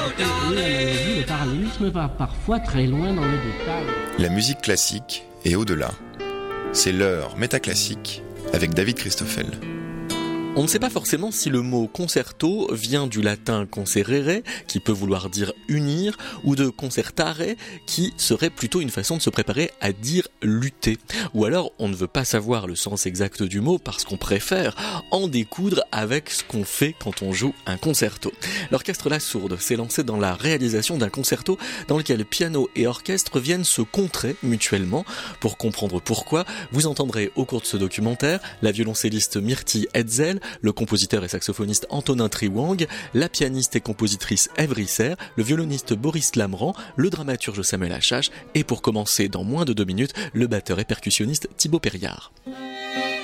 Et l'analogie, le parallélisme va parfois très loin dans les détails. La musique classique et au-delà. C'est l'heure métaclassique avec David Christoffel. On ne sait pas forcément si le mot concerto vient du latin concerere, qui peut vouloir dire unir, ou de concertare, qui serait plutôt une façon de se préparer à dire lutter. Ou alors on ne veut pas savoir le sens exact du mot parce qu'on préfère en découdre avec ce qu'on fait quand on joue un concerto. L'orchestre La Sourde s'est lancé dans la réalisation d'un concerto dans lequel piano et orchestre viennent se contrer mutuellement. Pour comprendre pourquoi, vous entendrez au cours de ce documentaire la violoncelliste Myrtille Hetzel, le compositeur et saxophoniste Antonin Triwang, la pianiste et compositrice Ève Risser, le violoniste Boris Lamran, le dramaturge Samuel Achache et pour commencer dans moins de 2 minutes, le batteur et percussionniste Thibaut Perriard.